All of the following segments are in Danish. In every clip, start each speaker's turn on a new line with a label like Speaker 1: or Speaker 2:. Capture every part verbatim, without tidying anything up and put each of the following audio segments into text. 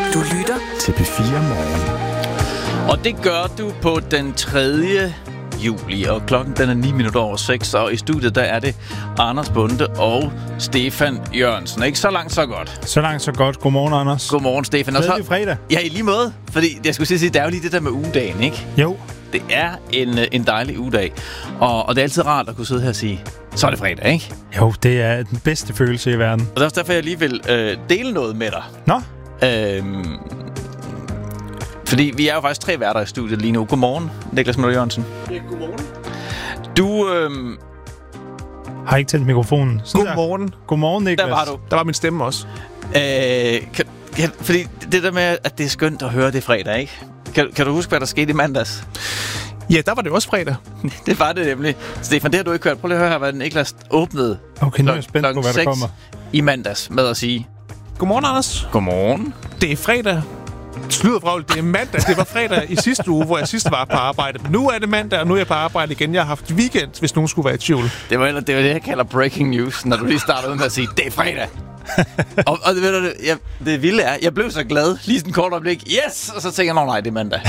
Speaker 1: Du lytter til P fire Morgen.
Speaker 2: Og det gør du på den tredje juli, og klokken den er ni minutter over seks, og i studiet der er det Anders Bonde og Stefan Jørgensen. Ikke så langt, så godt.
Speaker 3: Så langt, så godt. Godmorgen, Anders.
Speaker 2: Godmorgen, Stefan. Og
Speaker 3: Glædelig fredag.
Speaker 2: Ja, i lige måde. Fordi jeg skulle sige, det er jo lige det der med ugedagen, ikke?
Speaker 3: Jo.
Speaker 2: Det er en, en dejlig ugedag, og, og det er altid rart at kunne sidde her og sige, så er det fredag, ikke?
Speaker 3: Jo, det er den bedste følelse i verden.
Speaker 2: Og det er også derfor, jeg lige vil øh, dele noget med dig.
Speaker 3: Nå?
Speaker 2: Øhm, fordi vi er jo faktisk tre værter i studiet lige nu. Godmorgen, Niklas Møller Jørgensen.
Speaker 4: Ja, godmorgen.
Speaker 2: Du... Øhm,
Speaker 3: Har ikke tændt mikrofonen. Sådan
Speaker 4: Godmorgen.
Speaker 3: Der. Godmorgen, Niklas.
Speaker 2: Der var du.
Speaker 4: Der var min stemme også.
Speaker 2: Øh, kan, kan, fordi det der med, at det er skønt at høre det fredag, ikke? Kan, kan du huske, hvad der skete i mandags?
Speaker 4: Ja, der var det også fredag.
Speaker 2: Det var det nemlig. Stefan, det har du ikke hørt. Prøv lige at høre her, hvad Niklas åbnede.
Speaker 3: Okay, nu er jeg spændt på, hvad der kommer.
Speaker 2: I mandags med at sige...
Speaker 4: Godmorgen, Anders.
Speaker 2: Godmorgen.
Speaker 4: Det er fredag. Sludervrøvl, det er mandag. Det var fredag i sidste uge, hvor jeg sidst var på arbejde. Men nu er det mandag, og nu er jeg på arbejde igen. Jeg har haft weekend, hvis nogen skulle være i tvivl.
Speaker 2: Det var det, var det jeg kalder breaking news, når du lige startede med at sige, det er fredag. og, og det, ved du, det, jeg, det vilde er, jeg blev så glad lige sådan en kort øjeblik. Yes! Og så tænker jeg, nej, det er mandag.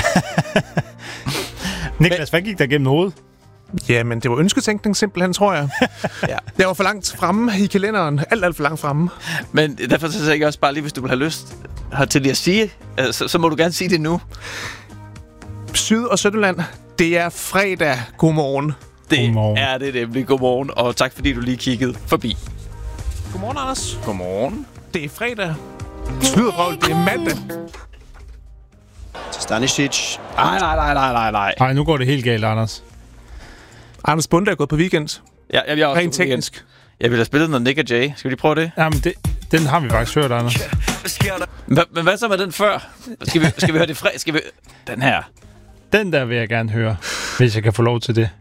Speaker 3: Niklas, hvad gik der gennem hovedet?
Speaker 4: Ja, men det var ønsketænkning simpelthen, tror jeg.
Speaker 2: Ja.
Speaker 4: Jeg var for langt fremme i kalenderen. Alt, alt for langt fremme.
Speaker 2: Men derfor så siger jeg også bare lige, hvis du vil have lyst til det at sige, så, så må du gerne sige det nu.
Speaker 4: Syd- og Sønderland, det er fredag. Godmorgen.
Speaker 2: Det
Speaker 3: Godmorgen.
Speaker 2: er det nemlig. Godmorgen, og tak fordi du lige kiggede forbi.
Speaker 4: Godmorgen, Anders.
Speaker 2: Godmorgen.
Speaker 4: Det er fredag. Sludervrøvl, det er mandag.
Speaker 5: Stanisic.
Speaker 2: Nej, nej, nej, nej, nej, nej.
Speaker 3: Nej, nu går det helt galt, Anders.
Speaker 4: Anders Bunde er gået på weekend.
Speaker 2: Ja, jeg, jeg, jeg
Speaker 4: Rent teknisk.
Speaker 2: Jeg vil have spillet noget Nick og Jay. Skal vi lige prøve det?
Speaker 3: Jamen, det, den har vi faktisk hørt, Anders.
Speaker 2: Men, men hvad så med den før? Skal vi, skal vi høre det fred? Skal vi... Den her.
Speaker 3: Den der vil jeg gerne høre, hvis jeg kan få lov til det.